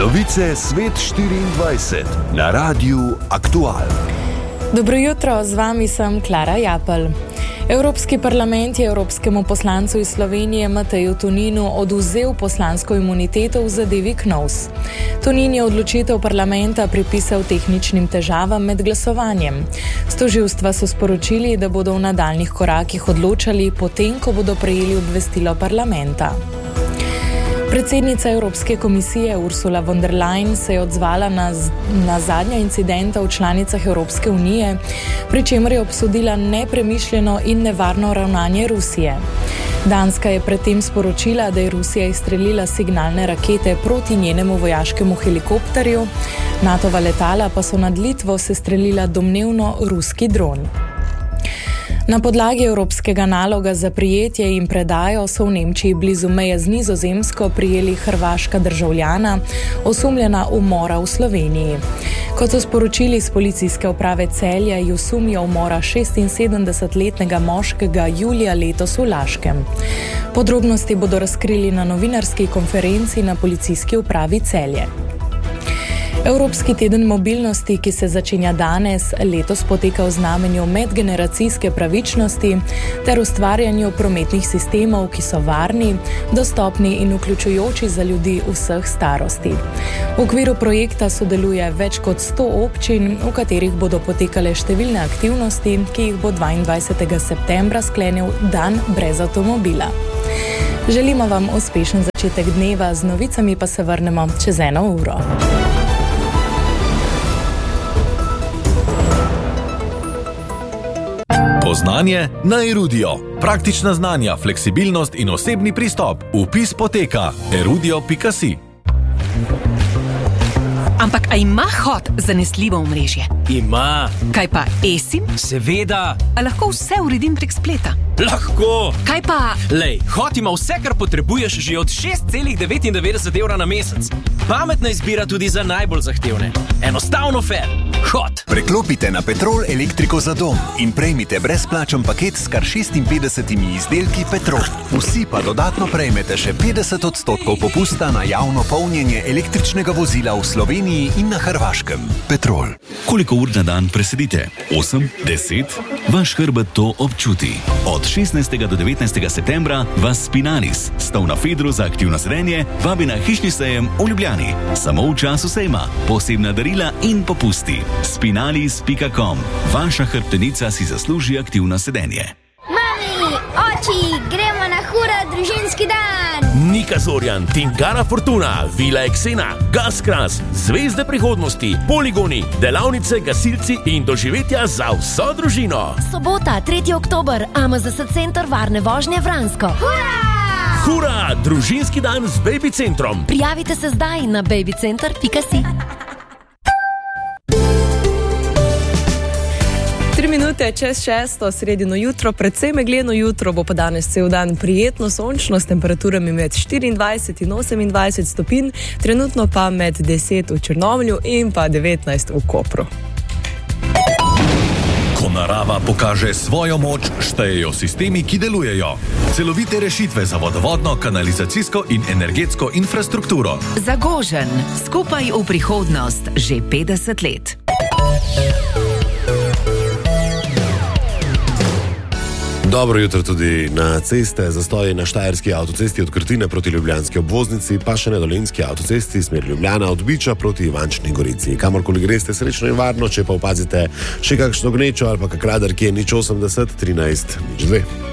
Novice Svet 24 na Radiu Aktual. Dobro jutro, z vami sem Klara Japelj. Evropski parlament je evropskemu poslancu iz Slovenije Mateju Toninu odvzel poslansko imuniteto v zadevi Knovs. Tonin je odločitev parlamenta pripisal tehničnim težavam med glasovanjem. S tožilstva so sporočili, da bodo v nadaljnjih korakih odločali, potem ko bodo prejeli obvestilo parlamenta. Predsednica Evropske komisije Ursula von der Leyen se je odzvala na zadnja incidenta v članicah Evropske unije, pri čemer je obsodila nepremišljeno in nevarno ravnanje Rusije. Danska je predtem sporočila, da je Rusija izstrelila signalne rakete proti njenemu vojaškemu helikopterju, NATO-va letala pa so nad Litvo sestrelila domnevno ruski dron. Na podlagi evropskega naloga za prijetje in predajo so v Nemčiji blizu meje z Nizozemsko prijeli hrvaška državljana, osumljena umora v Sloveniji. Kot so sporočili iz policijske uprave Celja, ju sumijo umora 76-letnega moškega julija letos v Laškem. Podrobnosti bodo razkrili na novinarski konferenci na policijski upravi Celje. Evropski teden mobilnosti, ki se začenja danes, letos poteka v znamenju medgeneracijske pravičnosti ter ustvarjanju prometnih sistemov, ki so varni, dostopni in vključujoči za ljudi vseh starosti. V okviru projekta sodeluje več kot 100 občin, v katerih bodo potekale številne aktivnosti, ki jih bo 22. septembra sklenil dan brez avtomobila. Želimo vam uspešen začetek dneva, z novicami pa se vrnemo čez 1 uro. Poznanje na Erudio. Praktična znanja, fleksibilnost in osebni pristop. Vpis poteka erudio.si. Ampak a ima Hot zanesljivo omrežje? Ima. Kaj pa eSIM? Seveda. A lahko vse uredim prek spleta? Lahko. Kaj pa? Lej, Hot ima vse, kar potrebuješ že od 6,99 evra na mesec. Pametna izbira tudi za najbolj zahtevne. Enostavno fair. Hot. Preklopite na Petrol elektriko za dom in prejmite brezplačen paket s kar 56 izdelki Petrol. Vsi pa dodatno prejmete še 50% popusta na javno polnjenje električnega vozila v Sloveniji in na Hrvaškem. Petrol. Koliko ur na dan presedite? 8, 10? Vaš hrbet to občuti. Od 16. do 19. septembra vas Spinalis, stov na Fedru za aktivno sedenje, vabi na hišni sejem v Ljubljani. Samo v času sejma, posebna darila in popusti. Spinalis.com. Vaša hrbtenica si zasluži aktivno sedenje. Mami, oči, gremo na hura družinski dan! Nika Zorjan, Tinkara Fortuna, Vila Eksena, Gaskras, Zvezde prihodnosti, Poligoni, delavnice, gasilci in doživetja za vso družino. Sobota, 3. oktober, AMZS Center varne vožnje Vransko. Hura! Hura, družinski dan z Baby Centrom. Prijavite se zdaj na babycenter.si. 3 minute čez 6, sredino jutro, predvsem megleno jutro, bo pa danes cel dan prijetno sončno s temperaturami med 24 in 28 stopinj, trenutno pa med 10 v Črnomlju in pa 19 v Kopru. Ko narava pokaže svojo moč, štejejo sistemi, ki delujejo. Celovite rešitve za vodovodno, kanalizacijsko in energetsko infrastrukturo. Zagožen, skupaj v prihodnost, že 50 let. Dobro jutro tudi na ceste. Zastoji na Štajerski avtocesti od Krtine proti ljubljanski obvoznici, pa še na Dolenjski avtocesti smer Ljubljana od Biča proti Ivančni Gorici. Kamorkoli greste, srečno in varno, če pa opazite še kakšno gnečo ali pa kak radar, ki je 080 13 02.